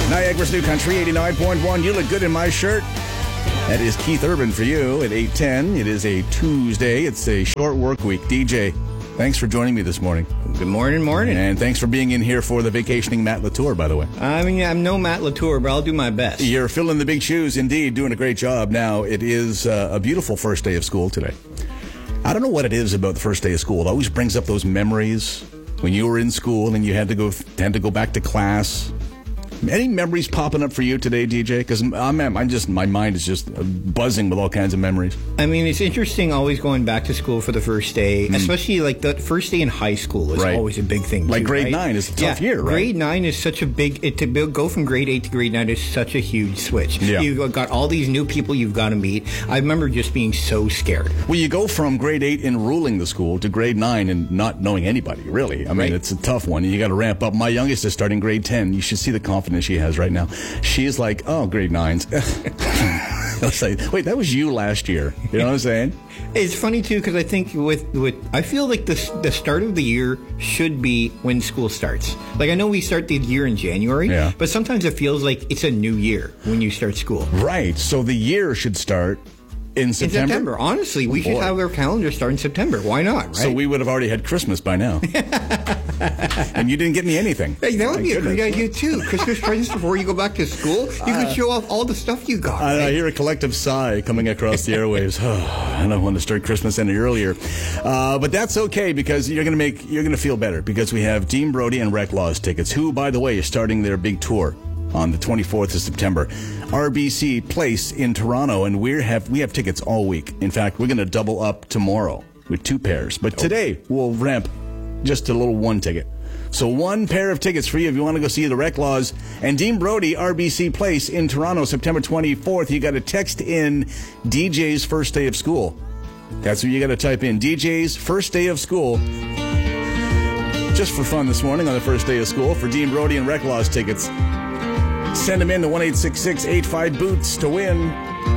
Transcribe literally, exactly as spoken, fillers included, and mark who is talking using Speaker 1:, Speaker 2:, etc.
Speaker 1: Niagara's New Country, eighty-nine point one. You look good in my shirt. That is Keith Urban for you at eight ten. It is a Tuesday. It's a short work week. D J, thanks for joining me this morning.
Speaker 2: Good morning, morning.
Speaker 1: And thanks for being in here for the vacationing Matt Latour, by the way.
Speaker 2: I mean, I'm no Matt Latour, but I'll do my best.
Speaker 1: You're filling the big shoes, indeed, doing a great job. Now, it is uh, a beautiful first day of school today. I don't know what it is about the first day of school. It always brings up those memories when you were in school and you had to go had to go back to class. Any memories popping up for you today, D J? Because I'm, I'm just my mind is just buzzing with all kinds of memories.
Speaker 2: I mean, it's interesting always going back to school for the first day, mm. especially like the first day in high school is
Speaker 1: right.
Speaker 2: always a big thing.
Speaker 1: Like
Speaker 2: too,
Speaker 1: grade
Speaker 2: right?
Speaker 1: nine is a tough
Speaker 2: yeah,
Speaker 1: year, right?
Speaker 2: Grade nine is such a big it, to go from grade eight to grade nine is such a huge switch.
Speaker 1: Yeah.
Speaker 2: You've got all these new people you've got to meet. I remember just being so scared.
Speaker 1: Well, you go from grade eight and ruling the school to grade nine and not knowing anybody, really. I mean,
Speaker 2: right.
Speaker 1: it's a tough one. You got to ramp up. My youngest is starting grade ten. You should see the confidence she has right now. She's like, oh, grade nines. I'll say, wait, that was you last year. You know what I'm saying?
Speaker 2: It's funny, too, because I think with, with I feel like the, the start of the year should be when school starts. Like, I know we start the year in January,
Speaker 1: yeah.
Speaker 2: but sometimes it feels like it's a new year when you start school.
Speaker 1: Right. So the year should start in September?
Speaker 2: In September. Honestly, we oh, should have our calendar start in September. Why not, right?
Speaker 1: So we would have already had Christmas by now. And you didn't get me anything.
Speaker 2: Hey, that would
Speaker 1: My
Speaker 2: be
Speaker 1: goodness.
Speaker 2: a great idea, too. Christmas presents before you go back to school. You uh, could show off all the stuff you got.
Speaker 1: I,
Speaker 2: right?
Speaker 1: I hear a collective sigh coming across the airwaves. Oh, I don't want to start Christmas any earlier. Uh, but that's okay because you're going to make you're going to feel better because we have Dean Brody and Rec Laws tickets, who, by the way, is starting their big tour on the twenty-fourth of September. R B C Place in Toronto, and we have we have tickets all week. In fact, we're going to double up tomorrow with two pairs. But today, we'll ramp just a little one ticket. So one pair of tickets for you if you want to go see the Rec Laws and Dean Brody, R B C Place in Toronto, September twenty-fourth. You got to text in D J's first day of school. That's what you got to type in, D J's first day of school. Just for fun this morning on the first day of school for Dean Brody and Rec Laws tickets. Send them in to one eight six six eight five boots to win.